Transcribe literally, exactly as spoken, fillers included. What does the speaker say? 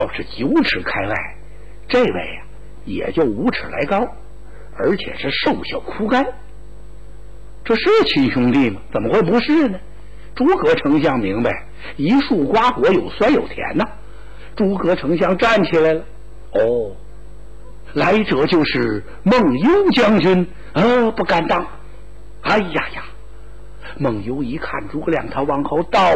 要是九尺开外，这位呀、啊、也就五尺来高，而且是瘦小枯干。这是亲兄弟吗？怎么会不是呢？诸葛丞相明白，一树瓜果有酸有甜呐、啊。诸葛丞相站起来了，哦，来者就是孟幽将军，呃，不敢当。哎呀呀！孟幽一看诸葛亮，他往后倒